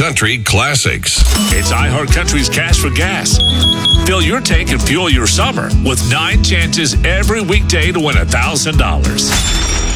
Country Classics. It's iHeartCountry's Cash for Gas. Fill your tank and fuel your summer with 9 chances every weekday to win $1,000.